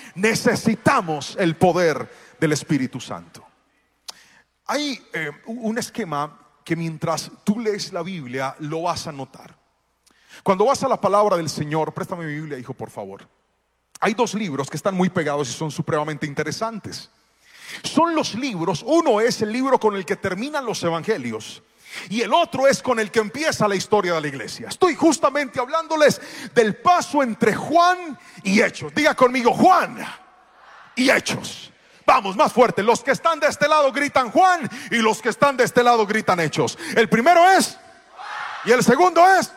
Necesitamos el poder del Espíritu Santo. Hay un esquema que mientras tú lees la Biblia lo vas a notar. Cuando vas a la palabra del Señor, préstame mi Biblia, hijo, por favor. Hay dos libros que están muy pegados y son supremamente interesantes. Son los libros, uno es el libro con el que terminan los evangelios y el otro es con el que empieza la historia de la iglesia. Estoy justamente hablándoles del paso entre Juan y Hechos. Diga conmigo, Juan y Hechos. Vamos, más fuerte. Los que están de este lado gritan Juan y los que están de este lado gritan Hechos. El primero es y el segundo es.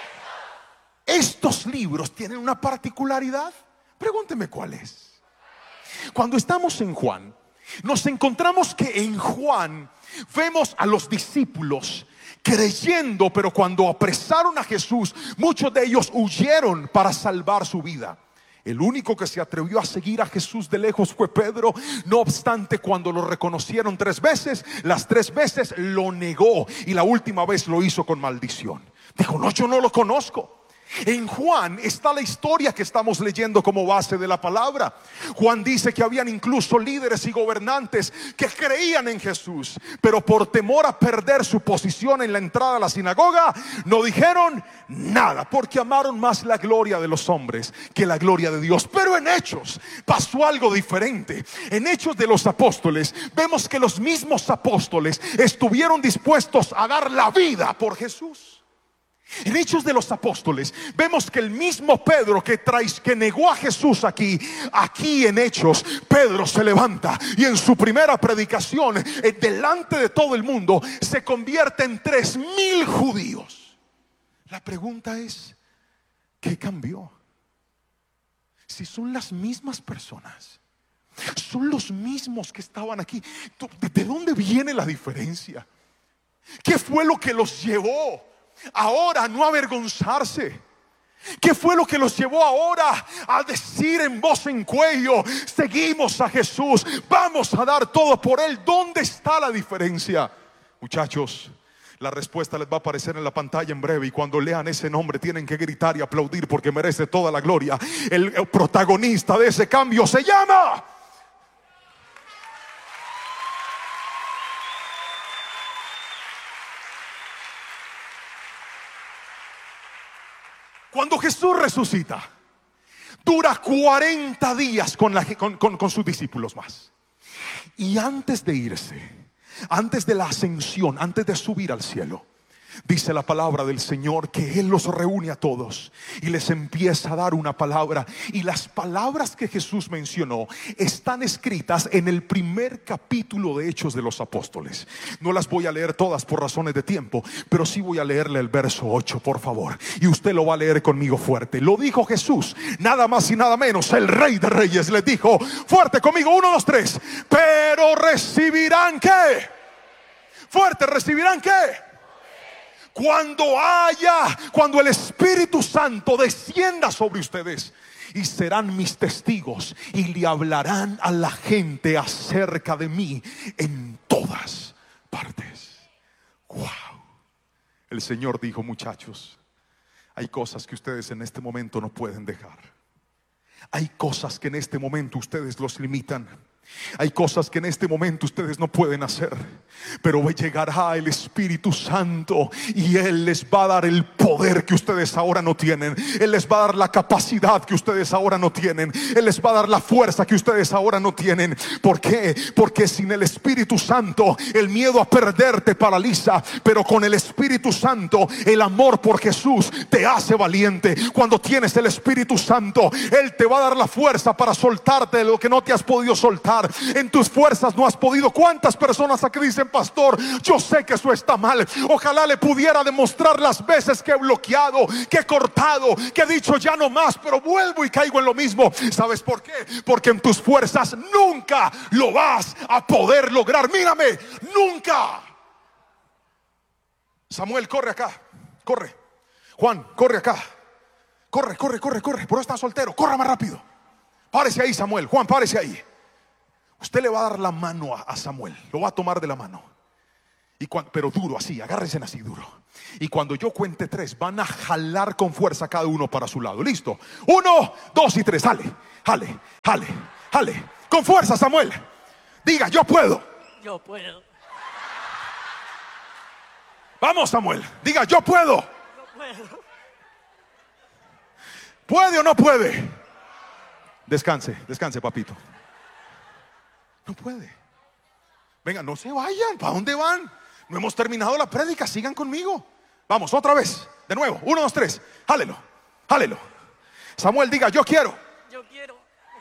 Estos libros tienen una particularidad. Pregúnteme cuál es. Cuando estamos en Juan, nos encontramos que en Juan vemos a los discípulos creyendo, pero cuando apresaron a Jesús, muchos de ellos huyeron para salvar su vida. El único que se atrevió a seguir a Jesús de lejos fue Pedro. No obstante, cuando lo reconocieron 3 veces, las 3 veces lo negó y la última vez lo hizo con maldición. Dijo, no, yo no lo conozco. En Juan está la historia que estamos leyendo como base de la palabra. Juan dice que habían incluso líderes y gobernantes que creían en Jesús, pero por temor a perder su posición en la entrada a la sinagoga, no dijeron nada, porque amaron más la gloria de los hombres que la gloria de Dios. Pero en Hechos pasó algo diferente. En Hechos de los Apóstoles vemos que los mismos apóstoles estuvieron dispuestos a dar la vida por Jesús. En Hechos de los Apóstoles vemos que el mismo Pedro que negó a Jesús aquí en Hechos, Pedro se levanta y en su primera predicación delante de todo el mundo se convierte en 3,000 judíos. La pregunta es, ¿qué cambió? Si son las mismas personas, son los mismos que estaban aquí, ¿de dónde viene la diferencia? ¿Qué fue lo que los llevó ahora no avergonzarse? ¿Qué fue lo que los llevó ahora a decir en voz en cuello, seguimos a Jesús, vamos a dar todo por Él? ¿Dónde está la diferencia? Muchachos, la respuesta les va a aparecer en la pantalla en breve, y cuando lean ese nombre tienen que gritar y aplaudir porque merece toda la gloria. El protagonista de ese cambio se llama cuando Jesús resucita, dura 40 días con sus discípulos más. Y antes de irse, antes de la ascensión, antes de subir al cielo, dice la palabra del Señor que Él los reúne a todos y les empieza a dar una palabra. Y las palabras que Jesús mencionó están escritas en el primer capítulo de Hechos de los Apóstoles. No las voy a leer todas por razones de tiempo, pero sí voy a leerle el verso 8, por favor. Y usted lo va a leer conmigo fuerte. Lo dijo Jesús, nada más y nada menos, el Rey de Reyes. Les dijo fuerte conmigo, 1, 2, 3. Pero recibirán ¿qué? Fuerte, recibirán ¿qué? Cuando el Espíritu Santo descienda sobre ustedes, y serán mis testigos y le hablarán a la gente acerca de mí en todas partes. Wow. El Señor dijo, muchachos, hay cosas que ustedes en este momento no pueden dejar. Hay cosas que en este momento ustedes los limitan. Hay cosas que en este momento ustedes no pueden hacer, pero llegará el Espíritu Santo y Él les va a dar el poder que ustedes ahora no tienen. Él les va a dar la capacidad que ustedes ahora no tienen. Él les va a dar la fuerza que ustedes ahora no tienen. ¿Por qué? Porque sin el Espíritu Santo el miedo a perder te paraliza, pero con el Espíritu Santo el amor por Jesús te hace valiente. Cuando tienes el Espíritu Santo, Él te va a dar la fuerza para soltarte de lo que no te has podido soltar. En tus fuerzas no has podido. ¿Cuántas personas aquí dicen, pastor, yo sé que eso está mal? Ojalá le pudiera demostrar las veces que he bloqueado, que he cortado, que he dicho ya no más, pero vuelvo y caigo en lo mismo. ¿Sabes por qué? Porque en tus fuerzas nunca lo vas a poder lograr. Mírame, nunca. Samuel, corre acá, corre. Juan, corre acá. Corre. Por eso está soltero, corra más rápido. Párese ahí, Samuel. Juan, párese ahí. Usted le va a dar la mano a Samuel, lo va a tomar de la mano Pero duro, así, agárrense así duro. Y cuando yo cuente 3, van a jalar con fuerza cada uno para su lado. ¿Listo? 1, 2 y 3. Jale, jale, jale, jale. Con fuerza, Samuel. Diga, yo puedo. Yo puedo. Vamos, Samuel. Diga, yo puedo. Yo puedo. ¿Puede o no puede? Descanse, descanse, papito. No puede. Venga, no se vayan. ¿Para dónde van? No hemos terminado la prédica. Sigan conmigo. Vamos, otra vez. De nuevo. 1, 2, 3. Jálelo, jálelo. Samuel, diga, yo quiero. Yo quiero.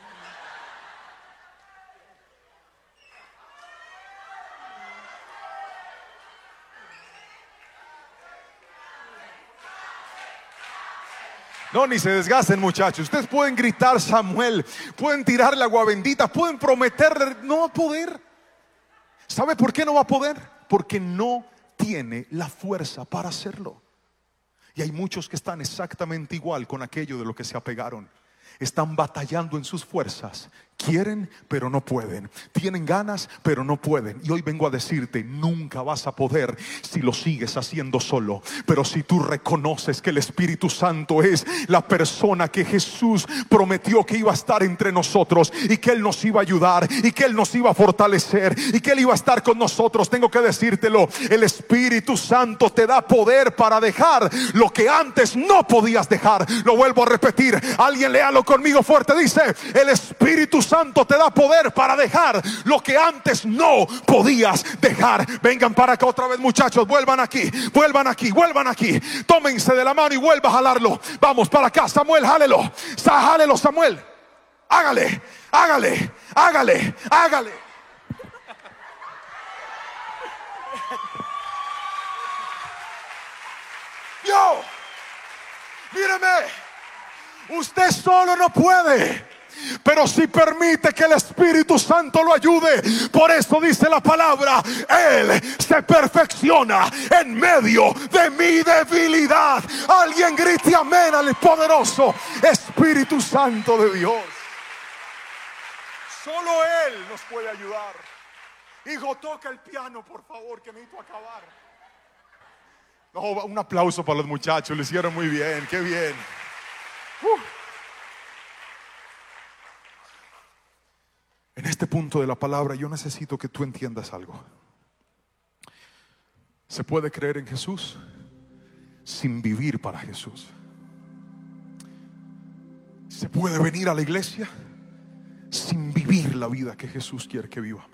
No, ni se desgasten, muchachos. Ustedes pueden gritar Samuel, pueden tirarle agua bendita, pueden prometerle, no va a poder. ¿Sabe por qué no va a poder? Porque no tiene la fuerza para hacerlo. Y hay muchos que están exactamente igual con aquello de lo que se apegaron. Están batallando en sus fuerzas. Quieren, pero no pueden. Tienen ganas, pero no pueden. Y hoy vengo a decirte, nunca vas a poder si lo sigues haciendo solo. Pero si tú reconoces que el Espíritu Santo es la persona que Jesús prometió que iba a estar entre nosotros, y que Él nos iba a ayudar, y que Él nos iba a fortalecer, y que Él iba a estar con nosotros, tengo que decírtelo, el Espíritu Santo te da poder para dejar lo que antes no podías dejar. Lo vuelvo a repetir, alguien léalo conmigo fuerte. Dice, el Espíritu Santo te da poder para dejar lo que antes no podías dejar. Vengan para acá otra vez, muchachos. Vuelvan aquí, vuelvan aquí, vuelvan aquí. Tómense de la mano y vuelva a jalarlo. Vamos para acá, Samuel, jálelo. Jálelo, Samuel. Hágale, hágale, hágale, hágale. Yo, míreme. Usted solo no puede, pero si permite que el Espíritu Santo lo ayude. Por eso dice la palabra, Él se perfecciona en medio de mi debilidad. Alguien grite amén al poderoso Espíritu Santo de Dios. Solo Él nos puede ayudar. Hijo, toca el piano, por favor, que necesito acabar. No, un aplauso para los muchachos, lo hicieron muy bien, qué bien. En este punto de la palabra yo necesito que tú entiendas algo. Se puede creer en Jesús sin vivir para Jesús. Se puede venir a la iglesia sin vivir la vida que Jesús quiere que vivamos.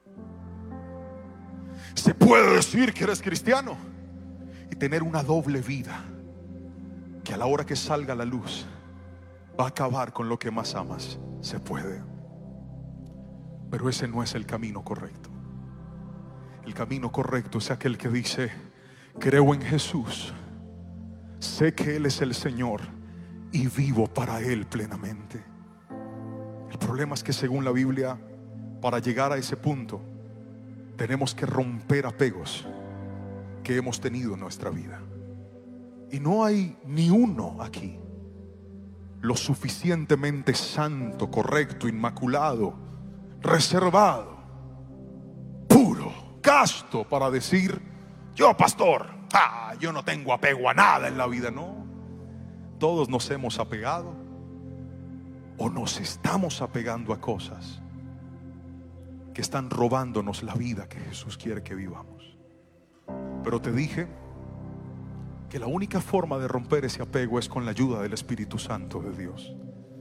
Se puede decir que eres cristiano y tener una doble vida que a la hora que salga la luz va a acabar con lo que más amas. Se puede. Pero ese no es el camino correcto. El camino correcto es aquel que dice, creo en Jesús, sé que Él es el Señor y vivo para Él plenamente. El problema es que según la Biblia, para llegar a ese punto, tenemos que romper apegos que hemos tenido en nuestra vida. Y no hay ni uno aquí lo suficientemente santo, correcto, inmaculado, reservado, puro, casto para decir, yo pastor, yo no tengo apego a nada en la vida. No, todos nos hemos apegado o nos estamos apegando a cosas que están robándonos la vida que Jesús quiere que vivamos. Pero te dije que la única forma de romper ese apego es con la ayuda del Espíritu Santo de Dios.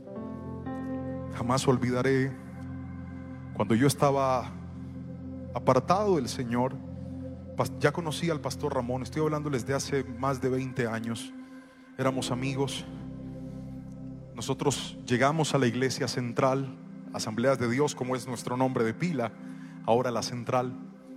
Jamás olvidaré cuando yo estaba apartado del Señor. Ya conocí al pastor Ramón, estoy hablándoles de hace más de 20 años. Éramos amigos. Nosotros llegamos a la iglesia central, Asambleas de Dios, como es nuestro nombre de pila, ahora la central.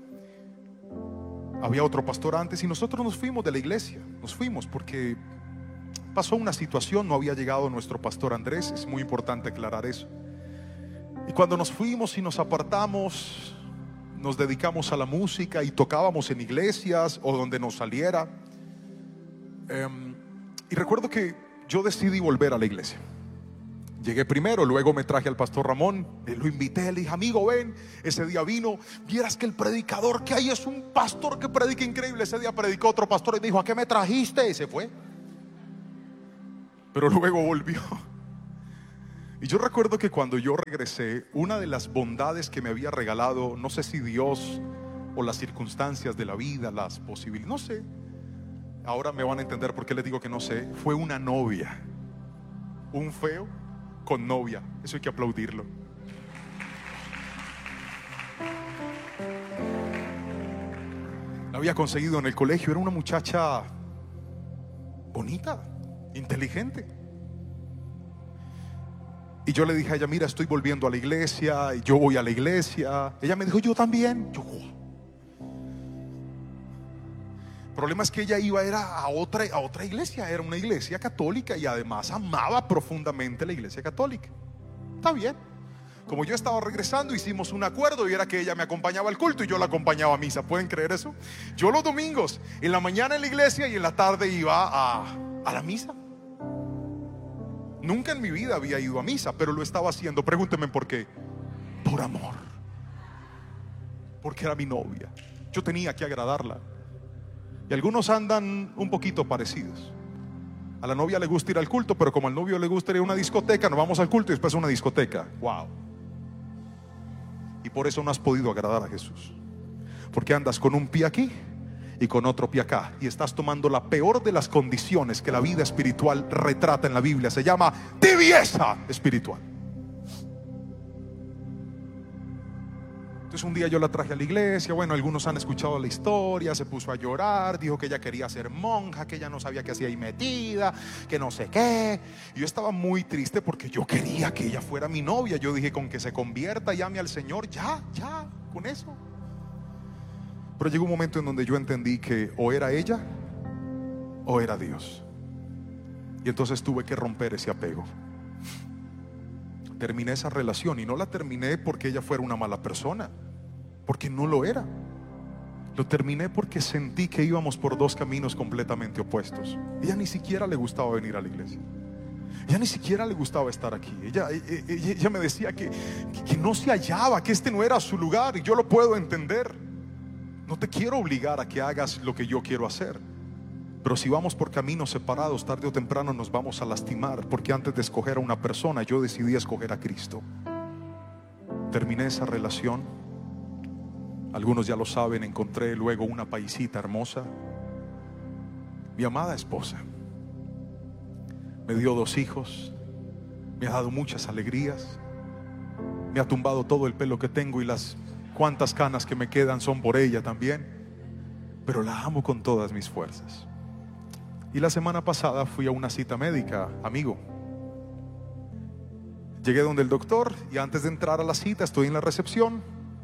Había otro pastor antes y nosotros nos fuimos de la iglesia. Nos fuimos porque pasó una situación, no había llegado nuestro pastor Andrés. Es muy importante aclarar eso. Y cuando nos fuimos y nos apartamos, nos dedicamos a la música y tocábamos en iglesias o donde nos saliera. Y recuerdo que yo decidí volver a la iglesia. Llegué primero, luego me traje al pastor Ramón, lo invité, le dije, amigo, ven. Ese día vino, vieras que el predicador que hay es un pastor que predica increíble. Ese día predicó otro pastor y me dijo, ¿a qué me trajiste? Y se fue. Pero luego volvió. Y yo recuerdo que cuando yo regresé, una de las bondades que me había regalado, no sé si Dios o las circunstancias de la vida, las posibilidades, no sé, ahora me van a entender por qué les digo que no sé, fue una novia. Un feo con novia, eso hay que aplaudirlo. La había conseguido en el colegio, era una muchacha bonita, inteligente. Y yo le dije a ella, mira, estoy volviendo a la iglesia, y yo voy a la iglesia. Ella me dijo, yo también. Yo, wow. El problema es que ella era a otra iglesia, era una iglesia católica y además amaba profundamente la iglesia católica. Está bien. Como yo estaba regresando, hicimos un acuerdo y era que ella me acompañaba al culto y yo la acompañaba a misa. ¿Pueden creer eso? Yo los domingos, en la mañana en la iglesia y en la tarde iba a la misa. Nunca en mi vida había ido a misa, pero lo estaba haciendo. Pregúntenme por qué. Por amor. Porque era mi novia. Yo tenía que agradarla. Y algunos andan un poquito parecidos. A la novia le gusta ir al culto, pero como al novio le gusta ir a una discoteca, nos vamos al culto y después a una discoteca. Wow. Y por eso no has podido agradar a Jesús. Porque andas con un pie aquí y con otro pie acá, y estás tomando la peor de las condiciones que la vida espiritual retrata en la Biblia. Se llama tibieza espiritual. Entonces un día yo la traje a la iglesia. Bueno, algunos han escuchado la historia. Se puso a llorar, dijo que ella quería ser monja, que ella no sabía qué hacía ahí metida, que no sé qué. Y yo estaba muy triste porque yo quería que ella fuera mi novia. Yo dije, con que se convierta y ame al Señor, ya, con eso. Pero llegó un momento en donde yo entendí que o era ella o era Dios. Y entonces tuve que romper ese apego. Terminé esa relación, y no la terminé porque ella fuera una mala persona, porque no lo era. Lo terminé porque sentí que íbamos por dos caminos completamente opuestos. Ella ni siquiera le gustaba venir a la iglesia. Ella ni siquiera le gustaba estar aquí. Ella me decía que no se hallaba, que este no era su lugar. Y yo lo puedo entender. No te quiero obligar a que hagas lo que yo quiero hacer, pero si vamos por caminos separados, tarde o temprano nos vamos a lastimar. Porque antes de escoger a una persona, yo decidí escoger a Cristo. Terminé esa relación. Algunos ya lo saben. Encontré luego una paisita hermosa, mi amada esposa. Me dio 2 hijos, me ha dado muchas alegrías, me ha tumbado todo el pelo que tengo, y las cuantas canas que me quedan son por ella también. Pero la amo con todas mis fuerzas. Y la semana pasada fui a una cita médica, amigo. Llegué donde el doctor, y antes de entrar a la cita estoy en la recepción.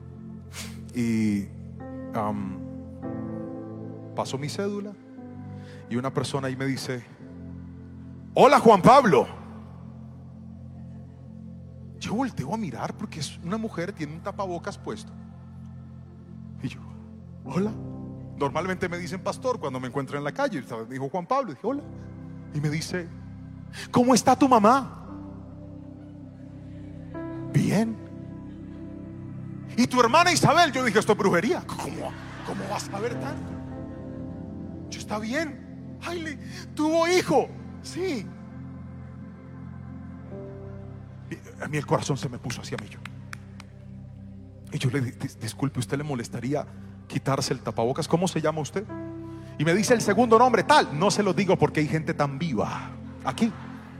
Y paso mi cédula, y una persona ahí me dice: hola, Juan Pablo. Yo volteo a mirar porque es una mujer, tiene un tapabocas puesto. Y yo, hola. Normalmente me dicen pastor cuando me encuentran en la calle. Me dijo Juan Pablo, y dije hola. Y me dice: ¿cómo está tu mamá? Bien. ¿Y tu hermana Isabel? Yo dije, esto es brujería. ¿Cómo vas a ver tanto? Yo, está bien. Ay, tuvo hijo. Sí. A mí el corazón se me puso hacia mí. Y yo le dije, disculpe, ¿usted le molestaría quitarse el tapabocas? ¿Cómo se llama usted? Y me dice el segundo nombre, tal. No se lo digo porque hay gente tan viva aquí.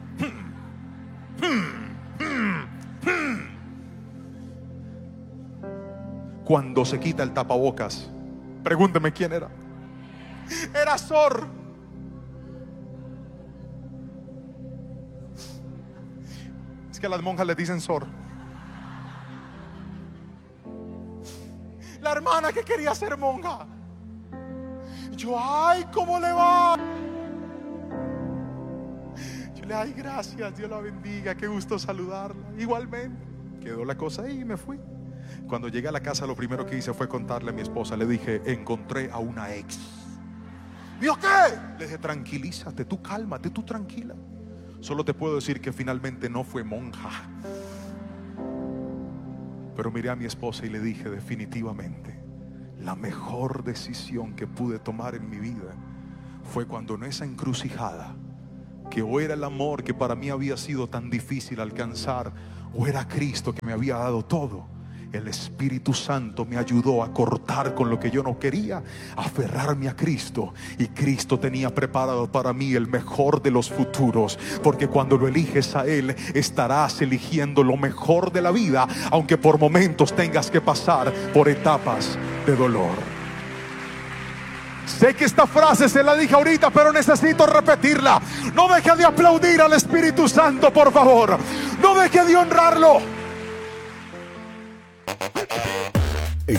Cuando se quita el tapabocas, pregúnteme quién era. Era Sor. Es que a las monjas les dicen Sor. La hermana que quería ser monja. Yo, ay, ¿cómo le va? Yo le, ay, gracias, Dios la bendiga, qué gusto saludarla. Igualmente. Quedó la cosa ahí y me fui. Cuando llegué a la casa, lo primero que hice fue contarle a mi esposa. Le dije, encontré a una ex. Dijo, ¿qué? Le dije, tranquilízate, tú cálmate, tú tranquila. Solo te puedo decir que finalmente no fue monja. Pero miré a mi esposa y le dije: definitivamente la mejor decisión que pude tomar en mi vida fue cuando en esa encrucijada, que o era el amor que para mí había sido tan difícil alcanzar, o era Cristo que me había dado todo, el Espíritu Santo me ayudó a cortar con lo que yo no quería, a aferrarme a Cristo. Y Cristo tenía preparado para mí el mejor de los futuros, porque cuando lo eliges a Él, estarás eligiendo lo mejor de la vida, aunque por momentos tengas que pasar por etapas de dolor. Sé que esta frase se la dije ahorita, pero necesito repetirla. No deje de aplaudir al Espíritu Santo, por favor. No deje de honrarlo. En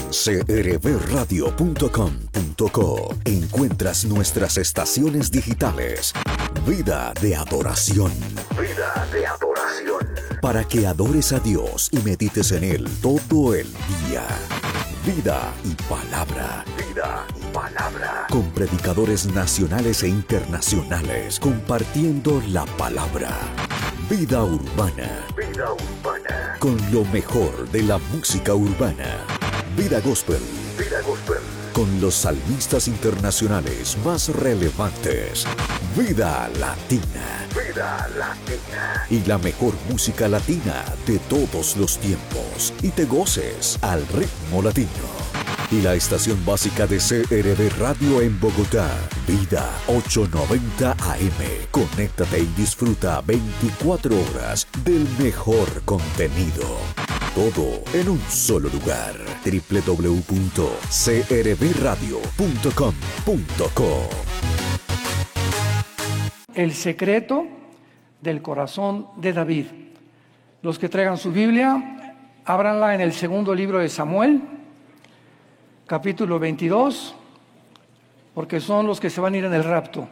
crbradio.com.co encuentras nuestras estaciones digitales. Vida de adoración. Vida de adoración. Para que adores a Dios y medites en Él todo el día. Vida y palabra. Vida y palabra. Con predicadores nacionales e internacionales compartiendo la palabra. Vida urbana. Vida urbana. Con lo mejor de la música urbana. Vida gospel. Vida gospel. Con los salmistas internacionales más relevantes. Vida latina. Vida latina. Y la mejor música latina de todos los tiempos. Y te goces al ritmo latino. Y la estación básica de CRB Radio en Bogotá. Vida 890 AM. Conéctate y disfruta 24 horas del mejor contenido. Todo en un solo lugar. www.crbradio.com.co. El secreto del corazón de David. Los que traigan su Biblia, ábranla en el segundo libro de Samuel, capítulo 22, porque son los que se van a ir en el rapto.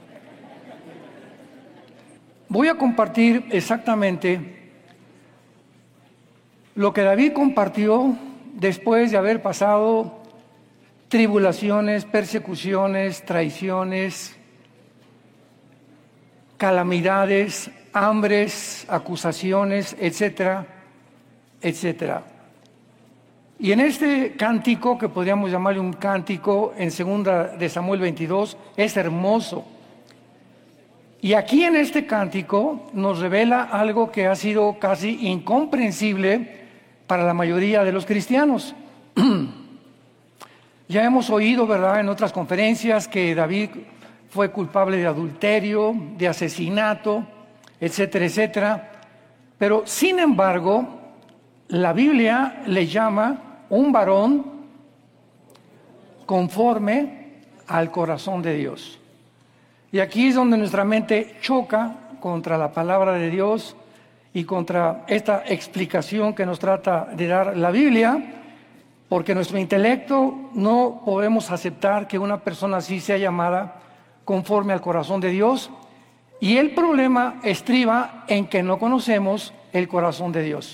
Voy a compartir exactamente lo que David compartió después de haber pasado tribulaciones, persecuciones, traiciones, calamidades, hambres, acusaciones, etcétera, etcétera. Y en este cántico, que podríamos llamarle un cántico, en 2 de Samuel 22, es hermoso. Y aquí en este cántico nos revela algo que ha sido casi incomprensible para la mayoría de los cristianos. Ya hemos oído, ¿verdad?, en otras conferencias que David fue culpable de adulterio, de asesinato, etcétera, etcétera. Pero, sin embargo, la Biblia le llama un varón conforme al corazón de Dios. Y aquí es donde nuestra mente choca contra la palabra de Dios y contra esta explicación que nos trata de dar la Biblia, porque nuestro intelecto no podemos aceptar que una persona así sea llamada conforme al corazón de Dios. Y el problema estriba en que no conocemos el corazón de Dios.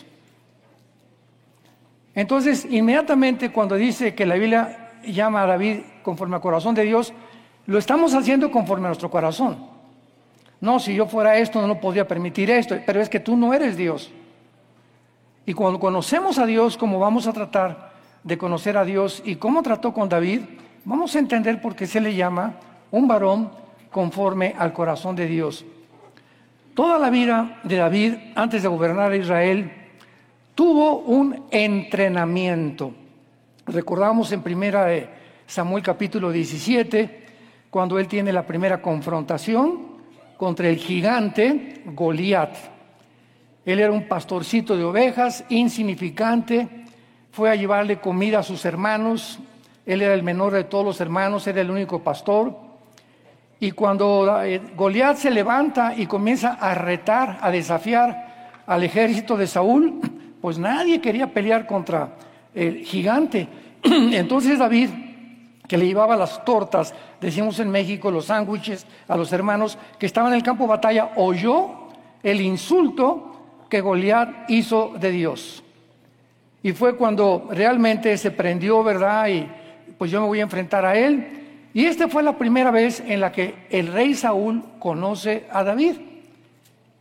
Entonces, inmediatamente cuando dice que la Biblia llama a David conforme al corazón de Dios, lo estamos haciendo conforme a nuestro corazón. No, si yo fuera esto, no podría permitir esto, pero es que tú no eres Dios. Y cuando conocemos a Dios, como vamos a tratar de conocer a Dios y cómo trató con David, vamos a entender por qué se le llama un varón conforme al corazón de Dios. Toda la vida de David, antes de gobernar a Israel, tuvo un entrenamiento. Recordamos en 1 Samuel capítulo 17, cuando él tiene la primera confrontación contra el gigante Goliat. Él era un pastorcito de ovejas, insignificante, fue a llevarle comida a sus hermanos, él era el menor de todos los hermanos, era el único pastor. Y cuando Goliat se levanta y comienza a retar, a desafiar al ejército de Saúl, pues nadie quería pelear contra el gigante. Entonces David, que le llevaba las tortas, decimos en México, los sándwiches a los hermanos que estaban en el campo de batalla, oyó el insulto que Goliat hizo de Dios. Y fue cuando realmente se prendió, ¿verdad? Y pues yo me voy a enfrentar a él. Y esta fue la primera vez en la que el rey Saúl conoce a David.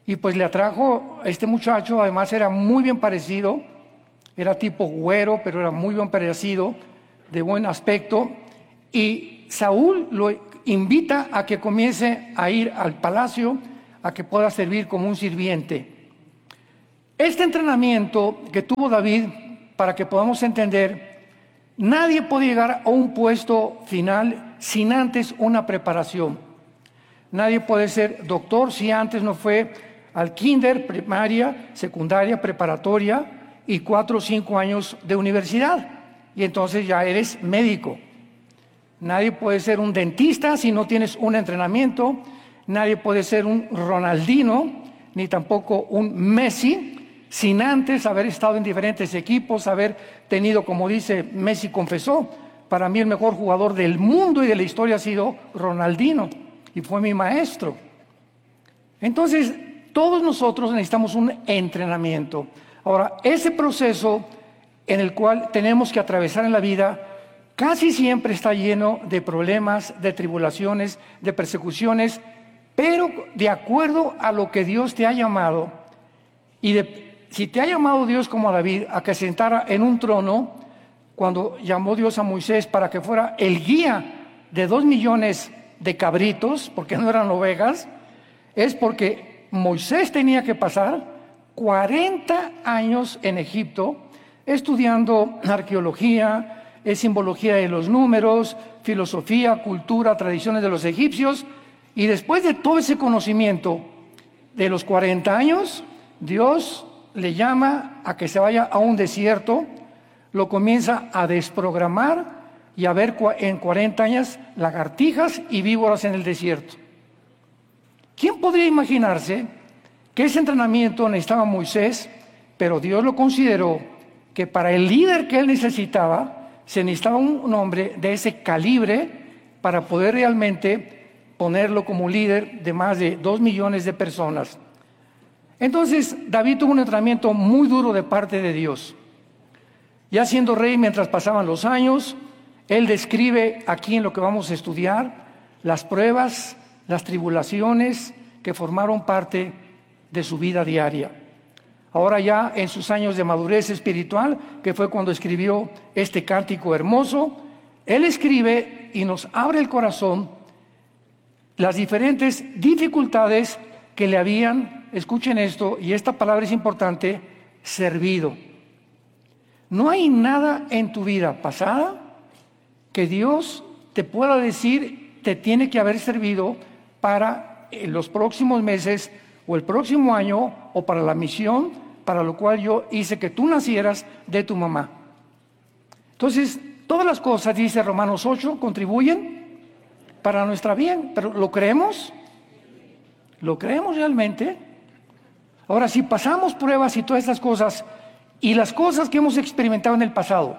Y pues le atrajo a este muchacho, además era muy bien parecido, era tipo güero, pero era muy bien parecido, de buen aspecto. Y Saúl lo invita a que comience a ir al palacio, a que pueda servir como un sirviente. Este entrenamiento que tuvo David, para que podamos entender, nadie puede llegar a un puesto final sin antes una preparación. Nadie puede ser doctor si antes no fue al kinder, primaria, secundaria, preparatoria y 4 o 5 años de universidad. Y entonces ya eres médico. Nadie puede ser un dentista si no tienes un entrenamiento. Nadie puede ser un Ronaldinho, ni tampoco un Messi, sin antes haber estado en diferentes equipos, haber tenido, como dice Messi confesó, para mí el mejor jugador del mundo y de la historia ha sido Ronaldinho, y fue mi maestro. Entonces, todos nosotros necesitamos un entrenamiento. Ahora, ese proceso en el cual tenemos que atravesar en la vida casi siempre está lleno de problemas, de tribulaciones, de persecuciones, pero de acuerdo a lo que Dios te ha llamado, y si te ha llamado Dios como a David a que se sentara en un trono, cuando llamó Dios a Moisés para que fuera el guía de 2 millones de cabritos, porque no eran ovejas, es porque Moisés tenía que pasar 40 años en Egipto estudiando arqueología, simbología de los números, filosofía, cultura, tradiciones de los egipcios, y después de todo ese conocimiento de los 40 años, Dios le llama a que se vaya a un desierto, lo comienza a desprogramar y a ver en 40 años lagartijas y víboras en el desierto. ¿Quién podría imaginarse que ese entrenamiento necesitaba Moisés, pero Dios lo consideró que para el líder que él necesitaba, se necesitaba un hombre de ese calibre para poder realmente ponerlo como líder de más de 2 millones de personas? Entonces, David tuvo un entrenamiento muy duro de parte de Dios. Ya siendo rey, mientras pasaban los años, él describe aquí en lo que vamos a estudiar las pruebas, las tribulaciones que formaron parte de su vida diaria. Ahora ya en sus años de madurez espiritual, que fue cuando escribió este cántico hermoso, él escribe y nos abre el corazón las diferentes dificultades que le habían, escuchen esto, y esta palabra es importante, servido. No hay nada en tu vida pasada que Dios te pueda decir te tiene que haber servido para los próximos meses o el próximo año o para la misión para lo cual yo hice que tú nacieras de tu mamá. Entonces, todas las cosas, dice Romanos 8, contribuyen para nuestra bien, pero ¿lo creemos? ¿Lo creemos realmente? Ahora, si pasamos pruebas y todas estas cosas, y las cosas que hemos experimentado en el pasado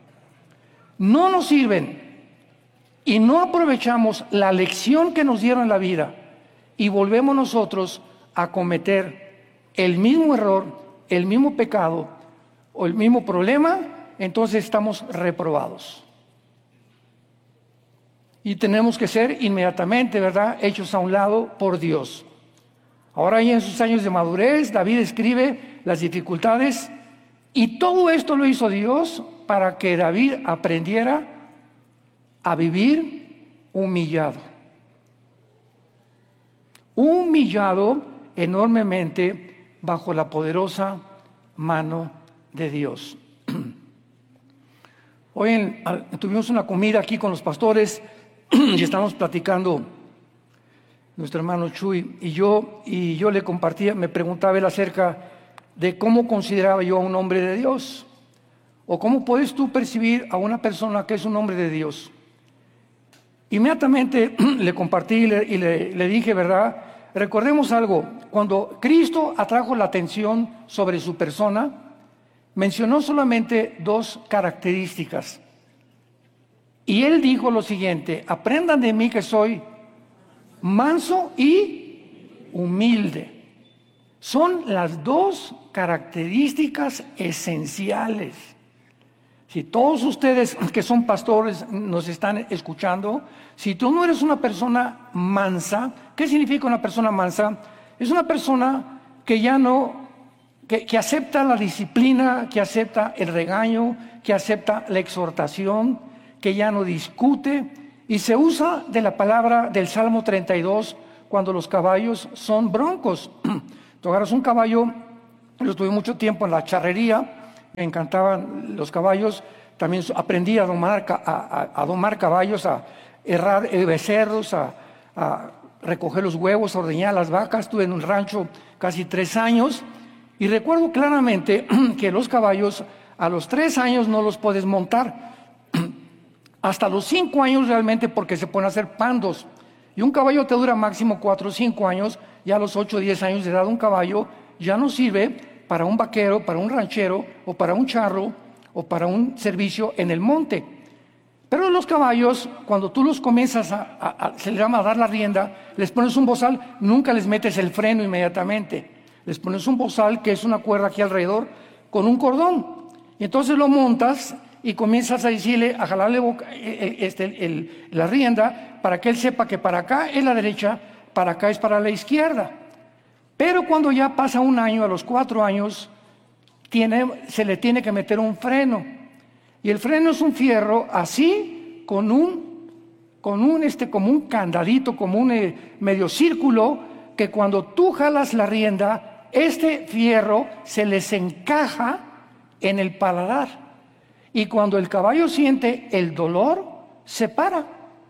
no nos sirven y no aprovechamos la lección que nos dieron en la vida y volvemos nosotros a cometer el mismo error, el mismo pecado o el mismo problema, entonces estamos reprobados. Y tenemos que ser inmediatamente, ¿verdad?, hechos a un lado por Dios. Ahora, ya en sus años de madurez, David escribe las dificultades, y todo esto lo hizo Dios para que David aprendiera a vivir humillado. Humillado enormemente bajo la poderosa mano de Dios. Hoy tuvimos una comida aquí con los pastores y estamos platicando, nuestro hermano Chuy y yo le compartía, me preguntaba él acerca de cómo consideraba yo a un hombre de Dios, o cómo puedes tú percibir a una persona que es un hombre de Dios. Inmediatamente le compartí y le dije, ¿verdad? Recordemos algo, cuando Cristo atrajo la atención sobre su persona, mencionó solamente 2 características. Y él dijo lo siguiente: aprendan de mí que soy manso y humilde. Son las 2 características esenciales. Si todos ustedes que son pastores nos están escuchando, si tú no eres una persona mansa, ¿qué significa una persona mansa? Es una persona que ya no, que acepta la disciplina, que acepta el regaño, que acepta la exhortación, que ya no discute, y se usa de la palabra del Salmo 32 cuando los caballos son broncos. Tú agarras un caballo, yo estuve mucho tiempo en la charrería, me encantaban los caballos, también aprendí a domar caballos, a herrar becerros, a recoger los huevos, a ordeñar las vacas. Estuve en un rancho casi 3 años y recuerdo claramente que los caballos a los 3 años no los puedes montar, hasta los 5 años realmente, porque se pueden hacer pandos. Y un caballo te dura máximo 4 o 5 años, ya a los 8 o 10 años de edad un caballo ya no sirve para un vaquero, para un ranchero o para un charro o para un servicio en el monte. Pero los caballos, cuando tú los comienzas se les llama a dar la rienda, les pones un bozal, nunca les metes el freno inmediatamente. Les pones un bozal, que es una cuerda aquí alrededor, con un cordón. Y entonces lo montas y comienzas a decirle, a jalarle la rienda, para que él sepa que para acá es la derecha, para acá es para la izquierda. Pero cuando ya pasa un año, a los 4 años, se le tiene que meter un freno. Y el freno es un fierro así, como un candadito, como un medio círculo, que cuando tú jalas la rienda, este fierro se les encaja en el paladar. Y cuando el caballo siente el dolor, se para.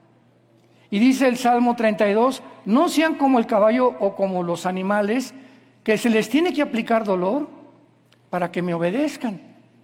Y dice el Salmo 32, no sean como el caballo o como los animales, que se les tiene que aplicar dolor para que me obedezcan.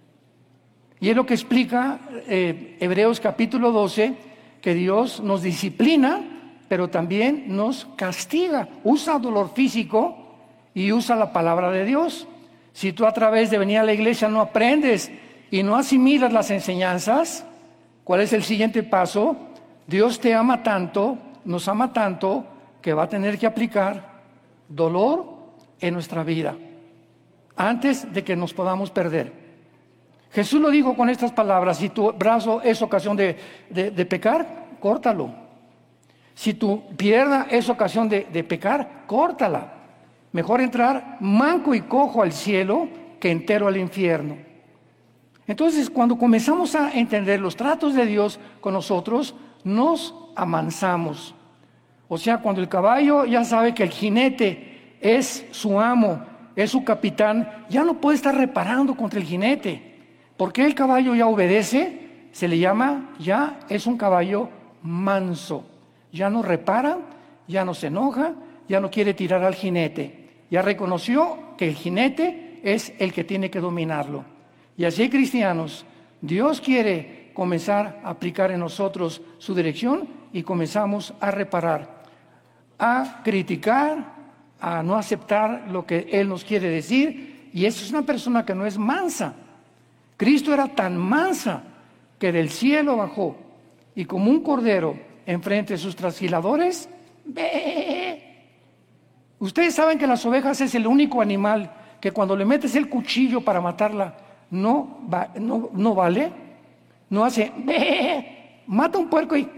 Y es lo que explica Hebreos capítulo 12, que Dios nos disciplina, pero también nos castiga. Usa dolor físico y usa la palabra de Dios. Si tú a través de venir a la iglesia no aprendes y no asimilas las enseñanzas, ¿cuál es el siguiente paso? Dios te ama tanto, nos ama tanto, que va a tener que aplicar dolor en nuestra vida antes de que nos podamos perder. Jesús lo dijo con estas palabras: si tu brazo es ocasión de pecar, córtalo. Si tu pierna es ocasión de pecar, córtala. Mejor entrar manco y cojo al cielo que entero al infierno. Entonces, cuando comenzamos a entender los tratos de Dios con nosotros, nos amansamos. O sea, cuando el caballo ya sabe que el jinete es su amo, es su capitán, ya no puede estar reparando contra el jinete. Porque el caballo ya obedece, se le llama, ya es un caballo manso. Ya no repara, ya no se enoja, ya no quiere tirar al jinete. Ya reconoció que el jinete es el que tiene que dominarlo. Y así, cristianos, Dios quiere comenzar a aplicar en nosotros su dirección y comenzamos a reparar, a criticar, a no aceptar lo que Él nos quiere decir. Y eso es una persona que no es mansa. Cristo era tan mansa que del cielo bajó y como un cordero enfrente de sus trasquiladores, ¡bé! Ustedes saben que las ovejas es el único animal que cuando le metes el cuchillo para matarla no vale, no hace ¡bé! Mata un puerco y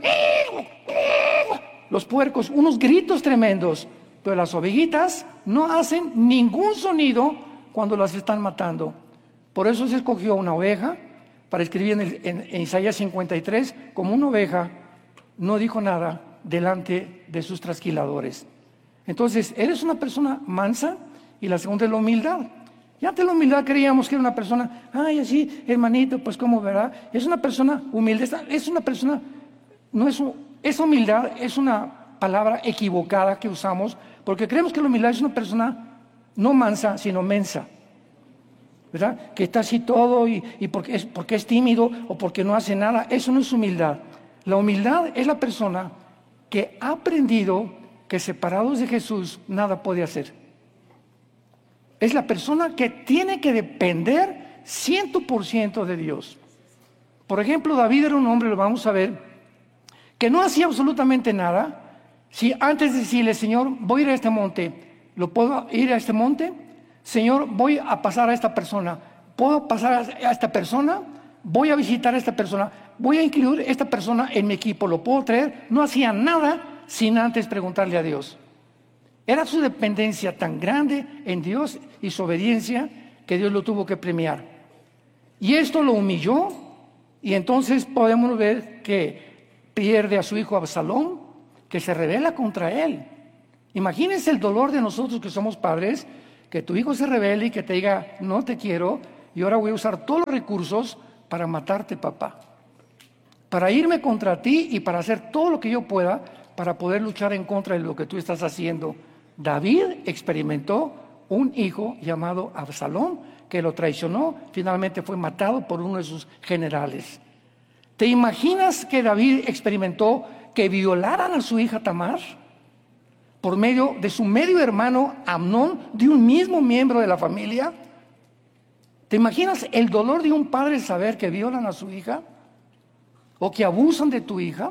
los puercos, unos gritos tremendos, pero las ovejitas no hacen ningún sonido cuando las están matando. Por eso se escogió una oveja para escribir en Isaías 53, como una oveja no dijo nada delante de sus trasquiladores. Entonces, eres una persona mansa. Y la segunda es la humildad. Ya antes de la humildad creíamos que era una persona, ay, así, hermanito, pues cómo, ¿verdad? Es una persona humilde, es una persona, esa humildad es una palabra equivocada que usamos, porque creemos que la humildad es una persona no mansa, sino mensa, ¿verdad? Que está así todo y porque es tímido o porque no hace nada. Eso no es humildad. La humildad es la persona que ha aprendido que separados de Jesús nada puede hacer. Es la persona que tiene que depender 100% de Dios. Por ejemplo, David era un hombre, lo vamos a ver, que no hacía absolutamente nada. Si antes de decirle, Señor, voy a ir a este monte, ¿lo puedo ir a este monte? Señor, voy a pasar a esta persona. ¿Puedo pasar a esta persona? Voy a visitar a esta persona. Voy a incluir a esta persona en mi equipo. ¿Lo puedo traer? No hacía nada sin antes preguntarle a Dios. Era su dependencia tan grande en Dios y su obediencia que Dios lo tuvo que premiar. Y esto lo humilló, y entonces podemos ver que pierde a su hijo Absalón, que se rebela contra él. Imagínense el dolor de nosotros que somos padres, que tu hijo se rebele y que te diga, no te quiero, y ahora voy a usar todos los recursos para matarte, papá. Para irme contra ti y para hacer todo lo que yo pueda para poder luchar en contra de lo que tú estás haciendo. David experimentó un hijo llamado Absalón que lo traicionó, finalmente fue matado por uno de sus generales. ¿Te imaginas que David experimentó que violaran a su hija Tamar por medio de su medio hermano Amnón, de un mismo miembro de la familia? ¿Te imaginas el dolor de un padre saber que violan a su hija o que abusan de tu hija?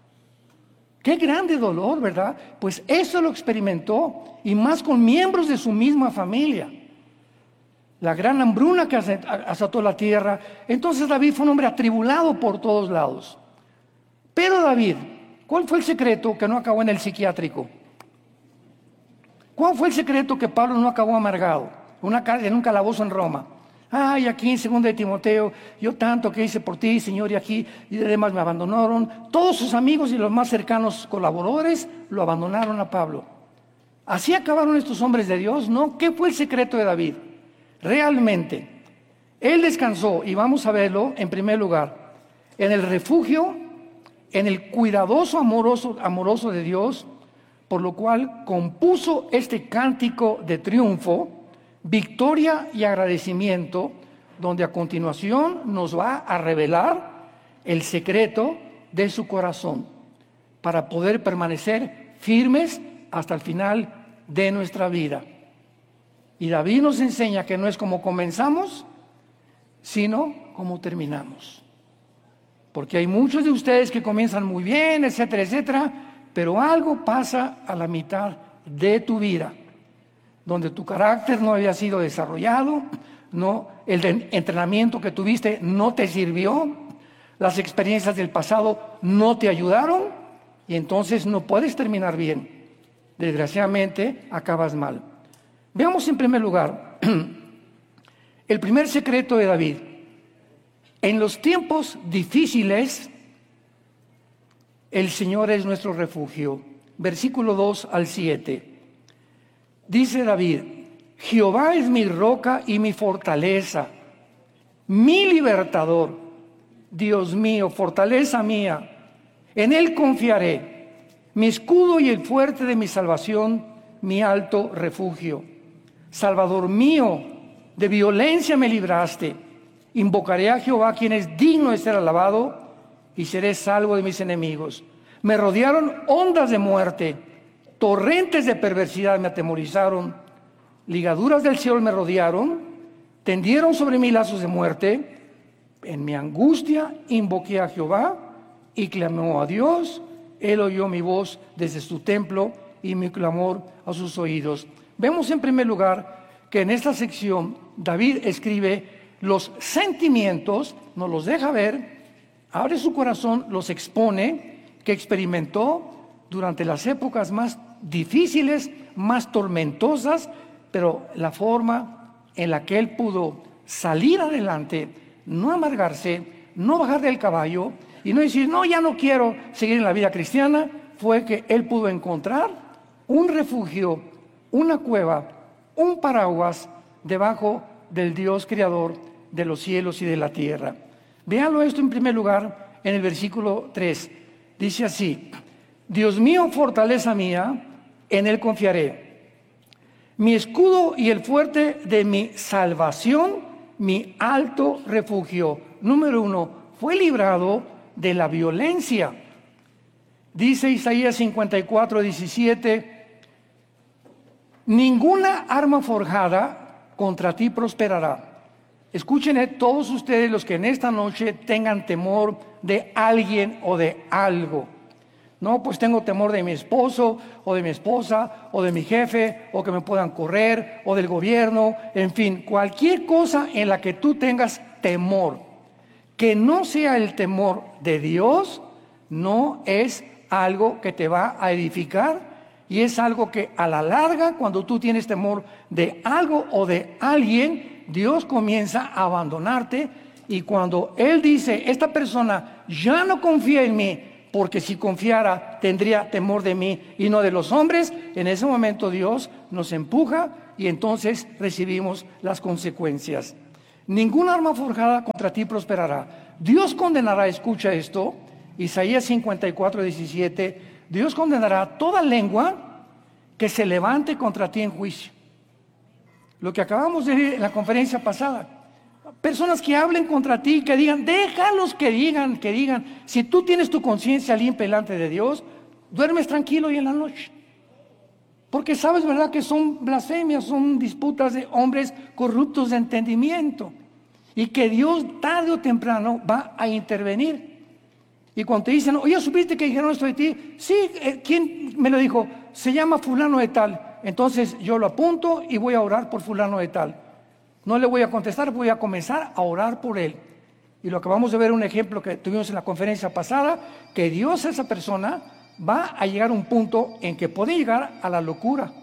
Qué grande dolor, ¿verdad? Pues eso lo experimentó, y más con miembros de su misma familia. La gran hambruna que azotó la tierra. Entonces David fue un hombre atribulado por todos lados. Pero David, ¿cuál fue el secreto que no acabó en el psiquiátrico? ¿Cuál fue el secreto que Pablo no acabó amargado en un calabozo en Roma? Ay, aquí en 2 de Timoteo, yo tanto que hice por ti, Señor, y aquí, y además me abandonaron. Todos sus amigos y los más cercanos colaboradores lo abandonaron a Pablo. ¿Así acabaron estos hombres de Dios? No. ¿Qué fue el secreto de David? Realmente, él descansó, y vamos a verlo en primer lugar, en el refugio, en el cuidadoso amoroso de Dios, por lo cual compuso este cántico de triunfo, victoria y agradecimiento, donde a continuación nos va a revelar el secreto de su corazón para poder permanecer firmes hasta el final de nuestra vida. Y David nos enseña que no es como comenzamos, sino como terminamos. Porque hay muchos de ustedes que comienzan muy bien, etcétera, etcétera, pero algo pasa a la mitad de tu vida, donde tu carácter no había sido desarrollado, el entrenamiento que tuviste no te sirvió, las experiencias del pasado no te ayudaron, y entonces no puedes terminar bien. Desgraciadamente, acabas mal. Veamos en primer lugar el primer secreto de David. En los tiempos difíciles, el Señor es nuestro refugio. Versículo 2 al 7. Dice David: Jehová es mi roca y mi fortaleza, mi libertador, Dios mío, fortaleza mía, en Él confiaré, mi escudo y el fuerte de mi salvación, mi alto refugio. Salvador mío, de violencia me libraste. Invocaré a Jehová, quien es digno de ser alabado, y seré salvo de mis enemigos. Me rodearon ondas de muerte, torrentes de perversidad me atemorizaron, ligaduras del cielo me rodearon, tendieron sobre mí lazos de muerte. En mi angustia invoqué a Jehová y clamó a Dios. Él oyó mi voz desde su templo y mi clamor a sus oídos. Vemos en primer lugar que en esta sección David escribe los sentimientos, nos los deja ver, abre su corazón, los expone, que experimentó durante las épocas más difíciles, más tormentosas, pero la forma en la que él pudo salir adelante, no amargarse, no bajar del caballo y no decir, no, ya no quiero seguir en la vida cristiana, fue que él pudo encontrar un refugio, una cueva, un paraguas debajo del Dios creador de los cielos y de la tierra. Véanlo esto en primer lugar en el versículo 3. Dice así: Dios mío, fortaleza mía, en Él confiaré. Mi escudo y el fuerte de mi salvación, mi alto refugio. Número 1, fue librado de la violencia. Dice Isaías 54, 17: ninguna arma forjada contra ti prosperará. Escuchen todos ustedes los que en esta noche tengan temor de alguien o de algo. No, pues tengo temor de mi esposo o de mi esposa o de mi jefe, o que me puedan correr, o del gobierno, en fin, cualquier cosa en la que tú tengas temor, que no sea el temor de Dios, no es algo que te va a edificar Y es algo que a la larga, cuando tú tienes temor de algo o de alguien, Dios comienza a abandonarte. Y cuando Él dice, esta persona ya no confía en mí, porque si confiara tendría temor de mí y no de los hombres, en ese momento Dios nos empuja y entonces recibimos las consecuencias. Ninguna arma forjada contra ti prosperará. Dios condenará, escucha esto, Isaías 54:17, Dios condenará toda lengua que se levante contra ti en juicio. Lo que acabamos de ver en la conferencia pasada. Personas que hablen contra ti, que digan, déjalos que digan. Si tú tienes tu conciencia limpia delante de Dios, duermes tranquilo y en la noche. Porque sabes, ¿verdad?, que son blasfemias, son disputas de hombres corruptos de entendimiento. Y que Dios tarde o temprano va a intervenir. Y cuando te dicen, oye, ¿supiste que dijeron esto de ti? Sí, ¿quién me lo dijo? Se llama fulano de tal. Entonces yo lo apunto y voy a orar por fulano de tal. No le voy a contestar, voy a comenzar a orar por él. Y lo acabamos de ver, un ejemplo que tuvimos en la conferencia pasada, que Dios a esa persona va a llegar a un punto en que puede llegar a la locura.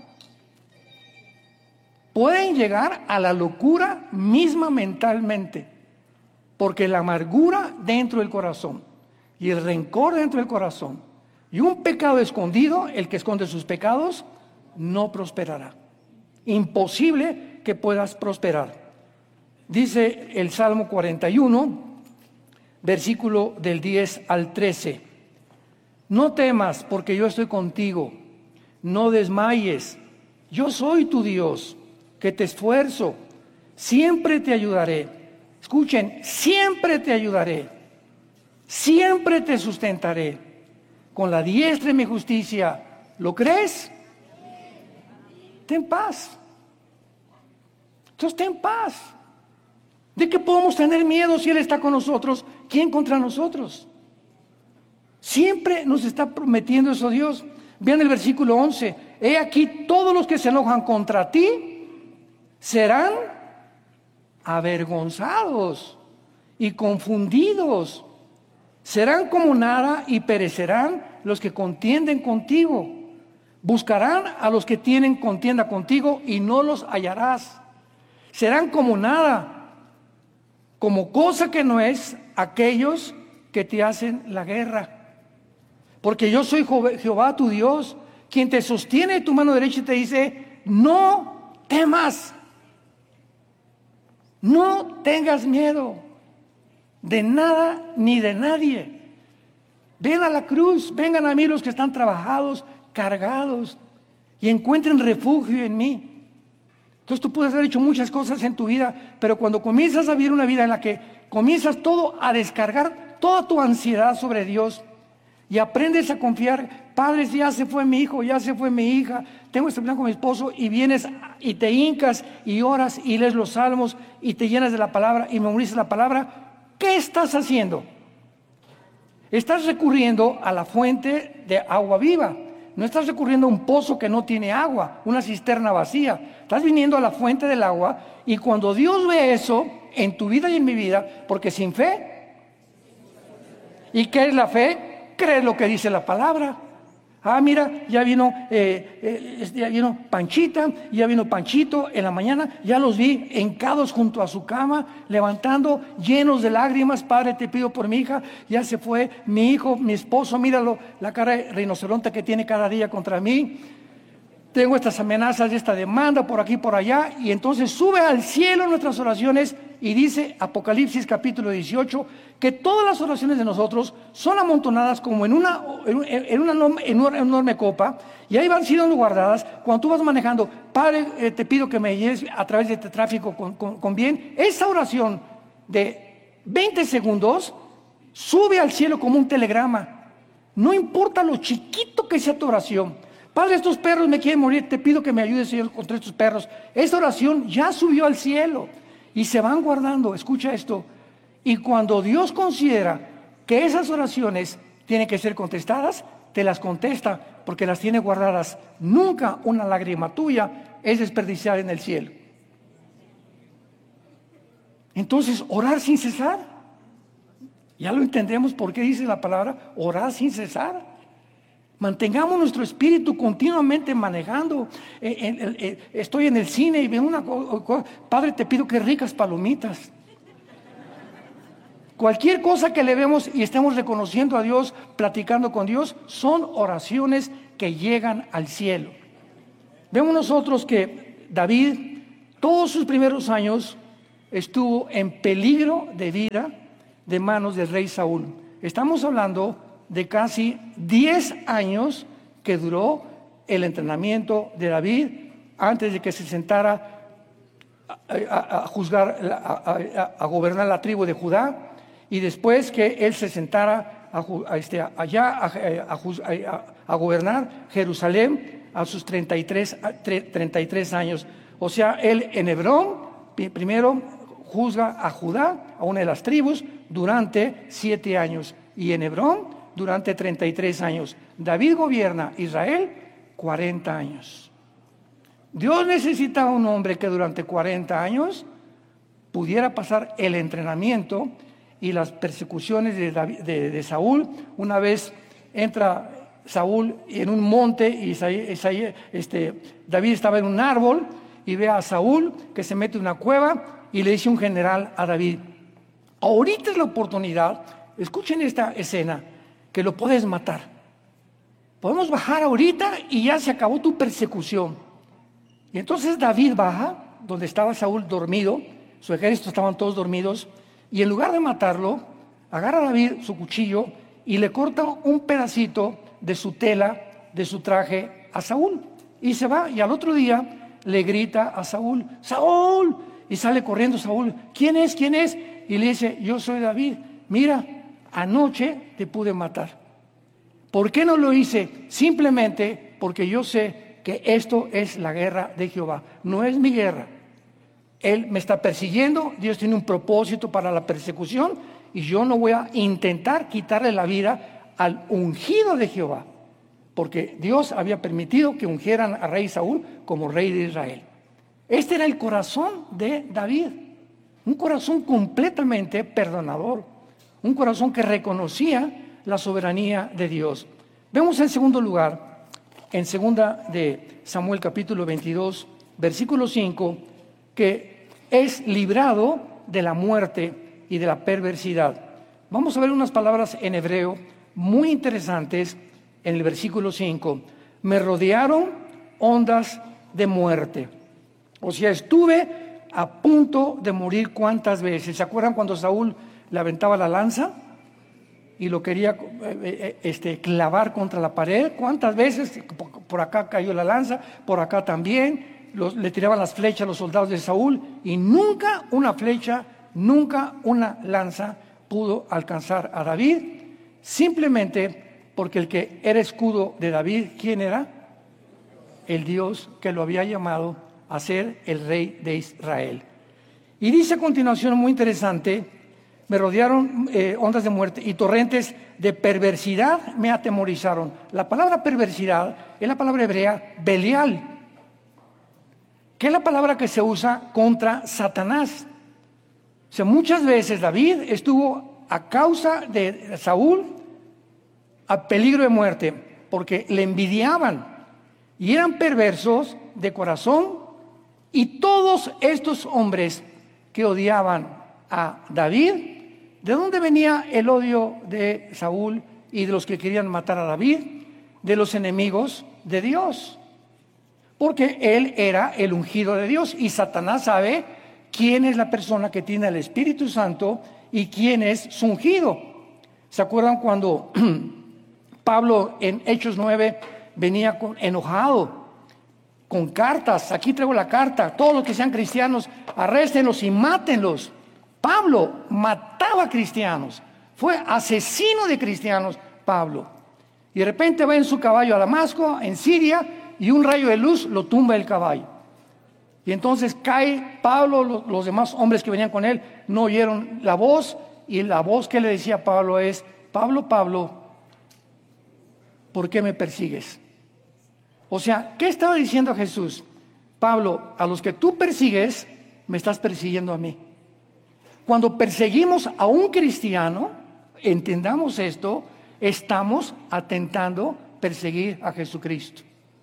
Pueden llegar a la locura misma mentalmente, porque la amargura dentro del corazón y el rencor dentro del corazón y un pecado escondido, el que esconde sus pecados, no prosperará. Imposible que puedas prosperar. Dice el Salmo 41, versículo del 10 al 13. No temas, porque yo estoy contigo. No desmayes. Yo soy tu Dios, que te esfuerzo. Siempre te ayudaré. Escuchen, siempre te ayudaré. Siempre te sustentaré. Con la diestra de mi justicia. ¿Lo crees? Ten paz. Entonces ten paz. ¿De qué podemos tener miedo si Él está con nosotros? ¿Quién contra nosotros? Siempre nos está prometiendo eso Dios. Vean el versículo 11. He aquí, todos los que se enojan contra ti serán avergonzados y confundidos. Serán como nada y perecerán los que contienden contigo. Buscarán a los que tienen contienda contigo y no los hallarás. Serán como nada, como cosa que no es, aquellos que te hacen la guerra. Porque yo soy Jehová tu Dios, quien te sostiene de tu mano derecha y te dice, no temas, no tengas miedo de nada ni de nadie. Ven a la cruz, vengan a mí los que están trabajados, cargados, y encuentren refugio en mí. Entonces tú puedes haber hecho muchas cosas en tu vida, pero cuando comienzas a vivir una vida en la que comienzas todo a descargar toda tu ansiedad sobre Dios y aprendes a confiar, Padre, ya se fue mi hijo, ya se fue mi hija, tengo este plan con mi esposo, y vienes y te hincas y oras y lees los salmos y te llenas de la palabra y memorizas la palabra, ¿qué estás haciendo? Estás recurriendo a la fuente de agua viva. No estás recurriendo a un pozo que no tiene agua, una cisterna vacía. Estás viniendo a la fuente del agua, y cuando Dios ve eso en tu vida y en mi vida, porque sin fe, ¿y qué es la fe? Creer lo que dice la palabra. Ah, mira, ya vino Panchita, ya vino Panchito en la mañana, ya los vi hincados junto a su cama, levantando, llenos de lágrimas. Padre, te pido por mi hija, ya se fue mi hijo, mi esposo, míralo, la cara de rinoceronte que tiene cada día contra mí. Tengo estas amenazas, esta demanda por aquí, por allá, y entonces sube al cielo nuestras oraciones, y dice Apocalipsis capítulo 18, que todas las oraciones de nosotros son amontonadas como en una enorme copa, y ahí van siendo guardadas. Cuando tú vas manejando, Padre, te pido que me lleves a través de este tráfico con bien. Esa oración de 20 segundos sube al cielo como un telegrama. No importa lo chiquito que sea tu oración. Padre, estos perros me quieren morir, te pido que me ayudes, Señor, contra estos perros. Esta oración ya subió al cielo y se van guardando. Escucha esto. Y cuando Dios considera que esas oraciones tienen que ser contestadas, te las contesta porque las tiene guardadas. Nunca una lágrima tuya es desperdiciada en el cielo. Entonces, orar sin cesar. Ya lo entendemos por qué dice la palabra orar sin cesar. Mantengamos nuestro espíritu continuamente manejando. Estoy en el cine y veo una cosa. Padre, te pido que ricas palomitas. Cualquier cosa que le vemos y estemos reconociendo a Dios, platicando con Dios, son oraciones que llegan al cielo. Vemos nosotros que David, todos sus primeros años, estuvo en peligro de vida de manos del rey Saúl. Estamos hablando de casi 10 años que duró el entrenamiento de David antes de que se sentara a juzgar, a gobernar la tribu de Judá, y después que él se sentara a gobernar Jerusalén a sus 33 años. O sea, él en Hebrón primero juzga a Judá, a una de las tribus, durante 7 años, y en Hebrón durante 33 años. David gobierna Israel 40 años. Dios necesitaba un hombre que durante 40 años pudiera pasar el entrenamiento y las persecuciones de Saúl. Una vez entra Saúl en un monte y David estaba en un árbol y ve a Saúl que se mete en una cueva y le dice un general a David: ahorita es la oportunidad, escuchen esta escena, que lo puedes matar. Podemos bajar ahorita y ya se acabó tu persecución. Y entonces David baja donde estaba Saúl dormido, su ejército estaban todos dormidos, y en lugar de matarlo, agarra a David su cuchillo y le corta un pedacito de su tela, de su traje a Saúl, y se va. Y al otro día le grita a Saúl: ¡Saúl! Y sale corriendo Saúl: ¿Quién es? ¿Quién es? Y le dice: yo soy David, mira, anoche te pude matar. ¿Por qué no lo hice? Simplemente porque yo sé que esto es la guerra de Jehová, no es mi guerra. Él me está persiguiendo, Dios tiene un propósito para la persecución, y yo no voy a intentar quitarle la vida al ungido de Jehová, porque Dios había permitido que ungieran a rey Saúl como rey de Israel. Este era el corazón de David, un corazón completamente perdonador, un corazón que reconocía la soberanía de Dios. Vemos en segundo lugar, en segunda de Samuel capítulo 22, versículo 5, que es librado de la muerte y de la perversidad. Vamos a ver unas palabras en hebreo muy interesantes en el versículo 5. Me rodearon ondas de muerte. O sea, estuve a punto de morir. ¿Cuántas veces? ¿Se acuerdan cuando Saúl le aventaba la lanza y lo quería clavar contra la pared? ¿Cuántas veces? Por acá cayó la lanza, por acá también. Le tiraban las flechas a los soldados de Saúl, y nunca una flecha, nunca una lanza pudo alcanzar a David, simplemente porque el que era escudo de David, ¿quién era? El Dios que lo había llamado a ser el rey de Israel. Y dice a continuación, muy interesante: me rodearon ondas de muerte y torrentes de perversidad me atemorizaron. La palabra perversidad es la palabra hebrea Belial, que es la palabra que se usa contra Satanás. O sea, muchas veces David estuvo a causa de Saúl a peligro de muerte, porque le envidiaban y eran perversos de corazón. Y todos estos hombres que odiaban a David, ¿de dónde venía el odio de Saúl y de los que querían matar a David? De los enemigos de Dios. Porque él era el ungido de Dios, y Satanás sabe quién es la persona que tiene el Espíritu Santo y quién es su ungido. ¿Se acuerdan cuando Pablo en Hechos 9 venía enojado, con cartas? Aquí traigo la carta: todos los que sean cristianos, arréstenlos y mátenlos. Pablo mataba cristianos, fue asesino de cristianos Pablo. Y de repente va en su caballo a Damasco, en Siria, y un rayo de luz lo tumba el caballo. Y entonces cae Pablo, los demás hombres que venían con él no oyeron la voz, y la voz que le decía a Pablo es: Pablo, Pablo, ¿por qué me persigues? O sea, ¿qué estaba diciendo Jesús? Pablo, a los que tú persigues, me estás persiguiendo a mí. Cuando perseguimos a un cristiano, entendamos esto, estamos atentando perseguir a Jesucristo.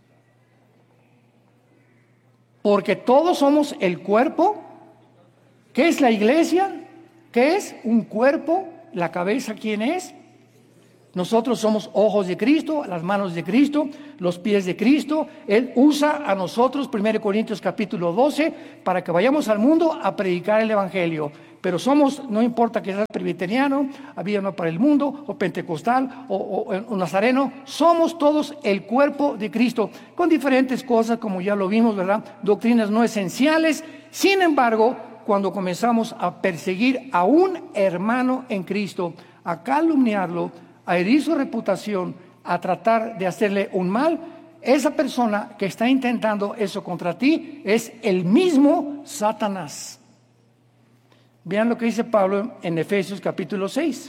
Porque todos somos el cuerpo. ¿Qué es la iglesia? ¿Qué es un cuerpo? La cabeza, ¿quién es? Nosotros somos ojos de Cristo, las manos de Cristo, los pies de Cristo. Él usa a nosotros, 1 Corintios capítulo 12, para que vayamos al mundo a predicar el Evangelio. Pero somos, no importa que seas presbiteriano, Avivamiento para el Mundo, o pentecostal, o nazareno, somos todos el cuerpo de Cristo, con diferentes cosas, como ya lo vimos, ¿verdad? Doctrinas no esenciales. Sin embargo, cuando comenzamos a perseguir a un hermano en Cristo, a calumniarlo, a herir su reputación, a tratar de hacerle un mal, esa persona que está intentando eso contra ti es el mismo Satanás. Vean lo que dice Pablo en Efesios capítulo 6.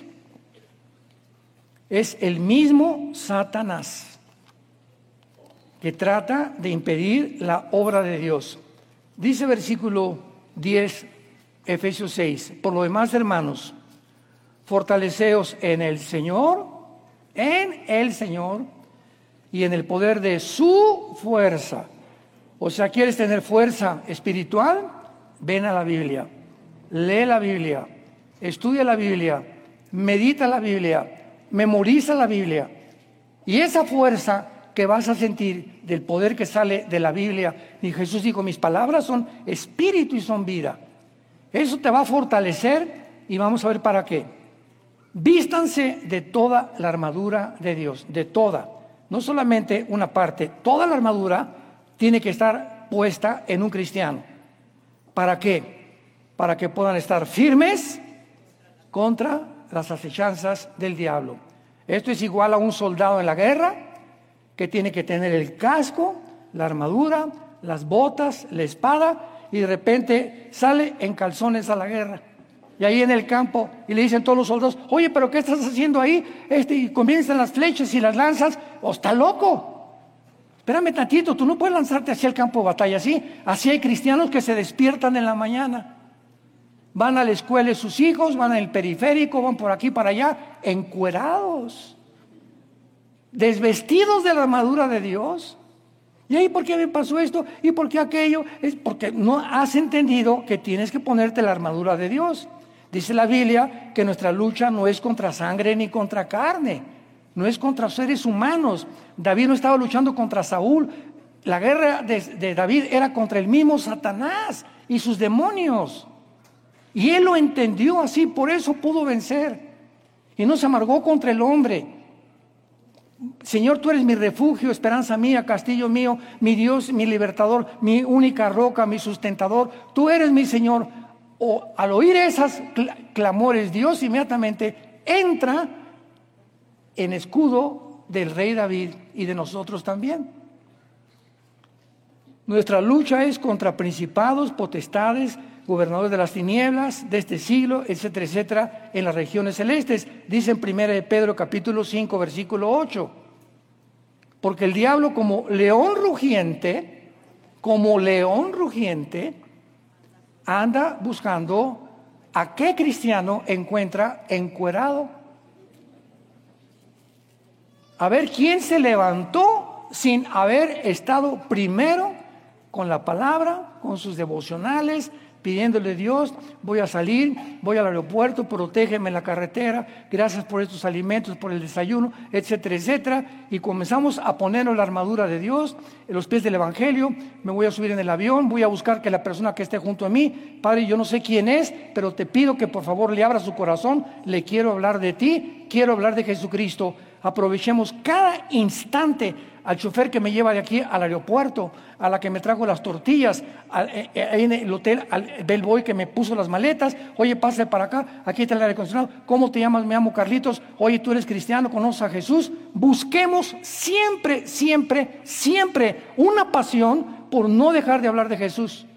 Es el mismo Satanás que trata de impedir la obra de Dios. Dice versículo 10, Efesios 6. Por lo demás, hermanos, fortaleceos en el Señor y en el poder de su fuerza. O sea, ¿quieres tener fuerza espiritual? Ven a la Biblia, lee la Biblia, estudia la Biblia, medita la Biblia, memoriza la Biblia. Y esa fuerza que vas a sentir del poder que sale de la Biblia, y Jesús dijo, mis palabras son espíritu y son vida. Eso te va a fortalecer y vamos a ver para qué. Vístanse de toda la armadura de Dios, de toda, no solamente una parte, toda la armadura tiene que estar puesta en un cristiano. ¿Para qué? Para que puedan estar firmes contra las acechanzas del diablo. Esto es igual a un soldado en la guerra que tiene que tener el casco, la armadura, las botas, la espada y de repente sale en calzones a la guerra. Y ahí en el campo, y le dicen todos los soldados, oye, ¿pero qué estás haciendo ahí? Y comienzan las flechas y las lanzas. ¡Oh, está loco! Espérame tantito, tú no puedes lanzarte hacia el campo de batalla así. Así hay cristianos que se despiertan en la mañana. Van a la escuela de sus hijos, van al periférico, van por aquí, para allá, encuerados. Desvestidos de la armadura de Dios. ¿Y ahí por qué me pasó esto? ¿Y por qué aquello? Es porque no has entendido que tienes que ponerte la armadura de Dios. Dice la Biblia que nuestra lucha no es contra sangre ni contra carne, no es contra seres humanos. David no estaba luchando contra Saúl. La guerra de David era contra el mismo Satanás y sus demonios. Y él lo entendió así, por eso pudo vencer. Y no se amargó contra el hombre. Señor, tú eres mi refugio, esperanza mía, castillo mío, mi Dios, mi libertador, mi única roca, mi sustentador. Tú eres mi Señor. O al oír esas clamores, Dios inmediatamente entra en escudo del rey David y de nosotros también. Nuestra lucha es contra principados, potestades, gobernadores de las tinieblas de este siglo, etcétera, etcétera, en las regiones celestes. Dice en 1 de Pedro capítulo 5, versículo 8. Porque el diablo como león rugiente, anda buscando a qué cristiano encuentra encuerado. A ver quién se levantó sin haber estado primero con la palabra, con sus devocionales, pidiéndole a Dios, voy a salir, voy al aeropuerto, protégeme en la carretera, gracias por estos alimentos, por el desayuno, etcétera, etcétera. Y comenzamos a ponernos la armadura de Dios, en los pies del Evangelio. Me voy a subir en el avión, voy a buscar que la persona que esté junto a mí, Padre, yo no sé quién es, pero te pido que por favor le abra su corazón, le quiero hablar de ti, quiero hablar de Jesucristo. Aprovechemos cada instante. Al chofer que me lleva de aquí al aeropuerto, a la que me trajo las tortillas, ahí en el hotel, al bellboy que me puso las maletas, oye, pásale para acá, aquí está el aire acondicionado, ¿cómo te llamas? Me llamo Carlitos, oye, tú eres cristiano, conoces a Jesús. Busquemos siempre, siempre, siempre una pasión por no dejar de hablar de Jesús.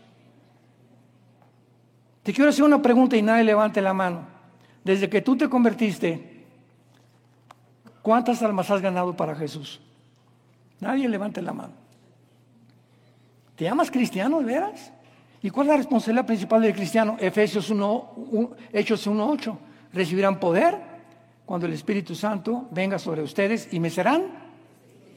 Te quiero hacer una pregunta y nadie levante la mano. Desde que tú te convertiste, ¿cuántas almas has ganado para Jesús? Nadie levante la mano. ¿Te llamas cristiano, de veras? ¿Y cuál es la responsabilidad principal del cristiano? Hechos 1:8. Recibirán poder cuando el Espíritu Santo venga sobre ustedes y me serán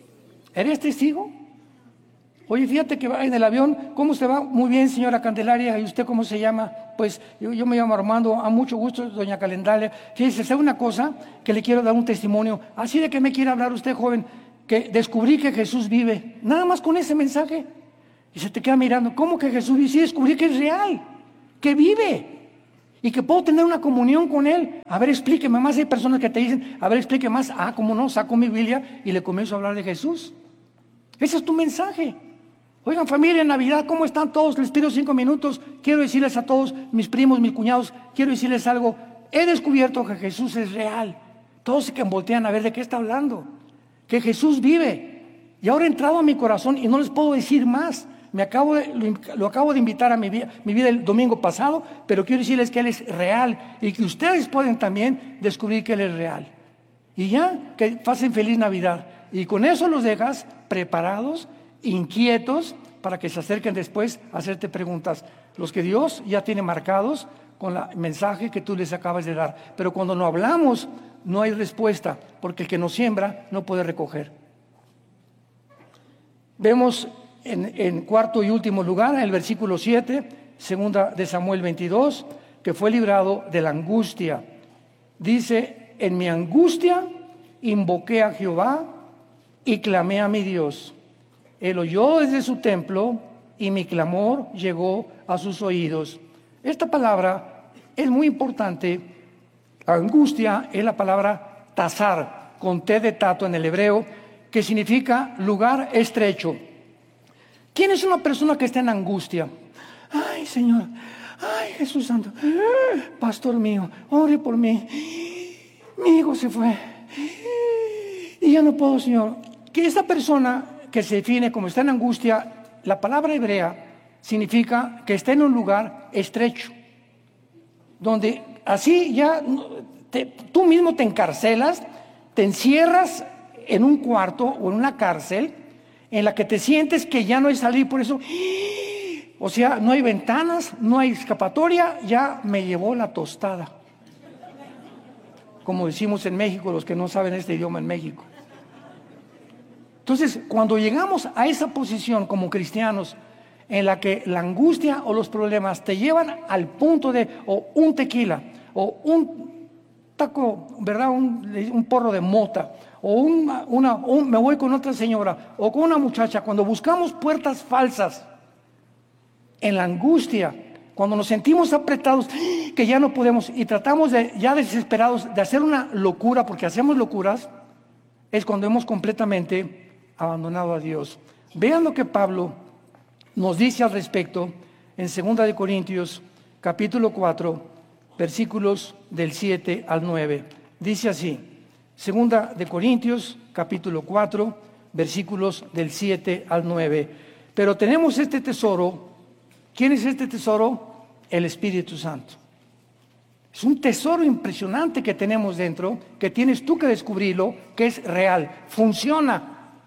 ¿Eres testigo? Oye, fíjate que va en el avión, ¿cómo se va? Muy bien, señora Candelaria. ¿Y usted cómo se llama? Pues yo me llamo Armando. A mucho gusto, doña Candelaria. Fíjese, ¿sabe una cosa? Que le quiero dar un testimonio. Así de que me quiere hablar usted, joven, que descubrí que Jesús vive. Nada más con ese mensaje. Y se te queda mirando. ¿Cómo que Jesús vive? Sí, descubrí que es real, que vive. Y que puedo tener una comunión con Él. A ver, explíqueme más. Hay personas que te dicen, a ver, explíqueme más. Ah, ¿cómo no? Saco mi Biblia y le comienzo a hablar de Jesús. Ese es tu mensaje. Oigan, familia, en Navidad, ¿cómo están todos? Les pido 5 minutos. Quiero decirles a todos, mis primos, mis cuñados, quiero decirles algo. He descubierto que Jesús es real. Todos se voltean a ver de qué está hablando. Que Jesús vive. Y ahora ha entrado a mi corazón y no les puedo decir más. Lo acabo de invitar a mi vida el domingo pasado, pero quiero decirles que Él es real y que ustedes pueden también descubrir que Él es real. Y ya, que pasen feliz Navidad. Y con eso los dejas preparados, inquietos, para que se acerquen después a hacerte preguntas. Los que Dios ya tiene marcados con el mensaje que tú les acabas de dar. Pero cuando no hablamos, no hay respuesta, porque el que no siembra no puede recoger. Vemos en cuarto y último lugar, en el versículo 7, segunda de Samuel 22, que fue librado de la angustia. Dice, en mi angustia invoqué a Jehová y clamé a mi Dios. Él oyó desde su templo y mi clamor llegó a sus oídos. Esta palabra es muy importante. Angustia es la palabra tasar, con T de tato en el hebreo, que significa lugar estrecho. ¿Quién es una persona que está en angustia? Ay, Señor, ay, Jesús Santo, pastor mío, ore por mí. Mi hijo se fue y ya no puedo, Señor. Que esta persona que se define como está en angustia, la palabra hebrea significa que está en un lugar estrecho, donde así ya tú mismo te encarcelas, te encierras en un cuarto o en una cárcel en la que te sientes que ya no hay salir. Por eso, o sea, no hay ventanas, no hay escapatoria, ya me llevó la tostada, como decimos en México, los que no saben este idioma en México. Entonces, cuando llegamos a esa posición como cristianos, en la que la angustia o los problemas te llevan al punto de, o un tequila, o un taco, ¿verdad? Un porro de mota, o me voy con otra señora, o con una muchacha, cuando buscamos puertas falsas, en la angustia, cuando nos sentimos apretados, que ya no podemos, y tratamos ya desesperados de hacer una locura, porque hacemos locuras, es cuando hemos completamente abandonado a Dios. Vean lo que Pablo nos dice al respecto en 2 de Corintios capítulo 4 versículos del 7 al 9. Dice así, 2 de Corintios capítulo 4 versículos del 7 al 9. Pero tenemos este tesoro. ¿Quién es este tesoro? El Espíritu Santo. Es un tesoro impresionante que tenemos dentro, que tienes tú que descubrirlo, que es real, funciona.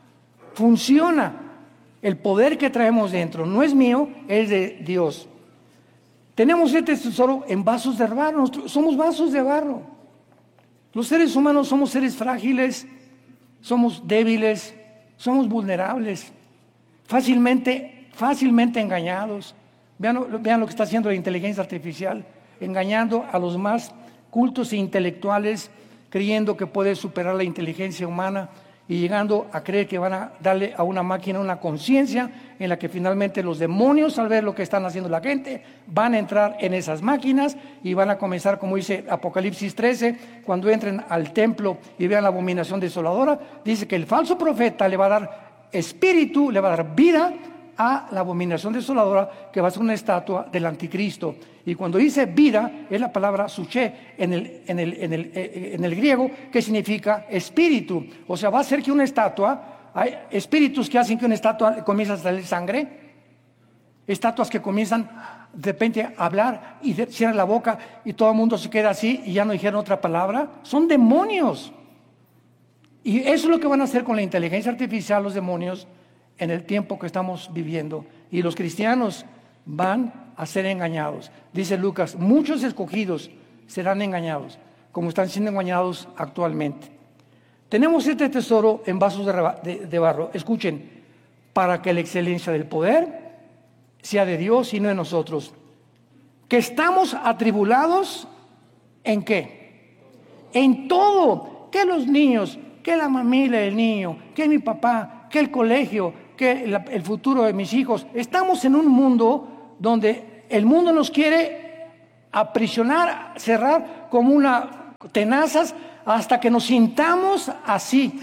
El poder que traemos dentro no es mío, es de Dios. Tenemos este tesoro en vasos de barro. Nosotros somos vasos de barro. Los seres humanos somos seres frágiles, somos débiles, somos vulnerables, fácilmente engañados. Vean lo que está haciendo la inteligencia artificial, engañando a los más cultos e intelectuales, creyendo que puede superar la inteligencia humana y llegando a creer que van a darle a una máquina una conciencia en la que finalmente los demonios, al ver lo que están haciendo la gente, van a entrar en esas máquinas y van a comenzar, como dice Apocalipsis 13, cuando entren al templo y vean la abominación desoladora, dice que el falso profeta le va a dar espíritu, le va a dar vida a la abominación desoladora, que va a ser una estatua del anticristo. Y cuando dice vida, es la palabra suché en el griego, que significa espíritu. O sea, va a ser que una estatua, hay espíritus que hacen que una estatua comience a salir sangre, estatuas que comienzan de repente a hablar y cierran la boca y todo el mundo se queda así y ya no dijeron otra palabra. Son demonios. Y eso es lo que van a hacer con la inteligencia artificial los demonios en el tiempo que estamos viviendo. Y los cristianos van a ser engañados. Dice Lucas, muchos escogidos serán engañados, como están siendo engañados actualmente. Tenemos este tesoro en vasos de barro. Escuchen, para que la excelencia del poder sea de Dios y no de nosotros. Que estamos atribulados ¿en qué? En todo. Que los niños, que la familia del niño, que mi papá, que el colegio, que el futuro de mis hijos. Estamos en un mundo donde el mundo nos quiere aprisionar, cerrar como una tenazas hasta que nos sintamos así.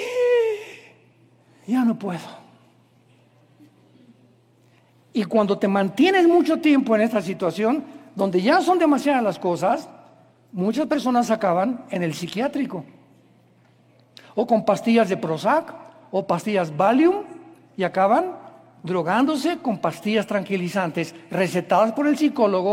Ya no puedo. Y cuando te mantienes mucho tiempo en esta situación, donde ya son demasiadas las cosas, muchas personas acaban en el psiquiátrico, o con pastillas de Prozac, o pastillas Valium, y acaban drogándose con pastillas tranquilizantes recetadas por el psicólogo